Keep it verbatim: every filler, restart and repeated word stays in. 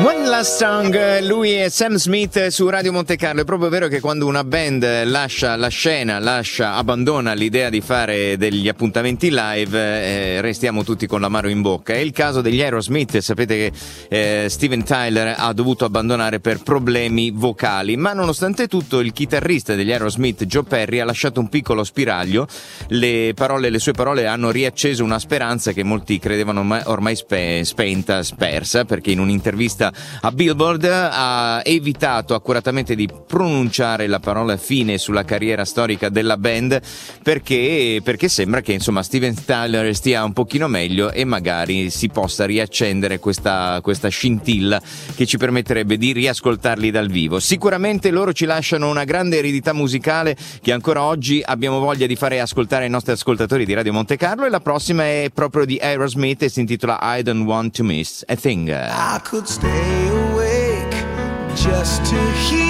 One Last Song, lui e Sam Smith su Radio Monte Carlo. È proprio vero che quando una band lascia la scena, lascia, abbandona l'idea di fare degli appuntamenti live, eh, restiamo tutti con l'amaro in bocca. È il caso degli Aerosmith. Sapete che eh, Steven Tyler ha dovuto abbandonare per problemi vocali, ma nonostante tutto il chitarrista degli Aerosmith, Joe Perry, ha lasciato un piccolo spiraglio. Le parole, le sue parole hanno riacceso una speranza che molti credevano ormai spe- spenta, spersa, perché in un'intervista a Billboard ha evitato accuratamente di pronunciare la parola fine sulla carriera storica della band, perché, perché sembra che insomma Steven Tyler stia un pochino meglio e magari si possa riaccendere questa, questa scintilla che ci permetterebbe di riascoltarli dal vivo. Sicuramente loro ci lasciano una grande eredità musicale che ancora oggi abbiamo voglia di fare ascoltare ai nostri ascoltatori di Radio Monte Carlo, e la prossima è proprio di Aerosmith e si intitola I Don't Want to Miss a Thing. I could stay awake just to hear